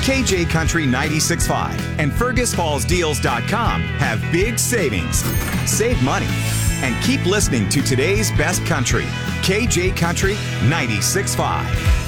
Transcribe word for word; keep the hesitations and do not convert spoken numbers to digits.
K J Country ninety-six point five and Fergus Falls Deals dot com have big savings. Save money and keep listening to today's best country, K J Country ninety-six point five.